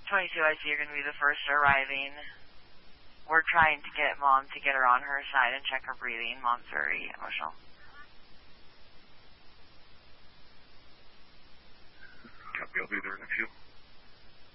22 IC, you're going to be the first arriving. We're trying to get Mom to get her on her side and check her breathing. Mom's very emotional. Copy, I'll be there in a few.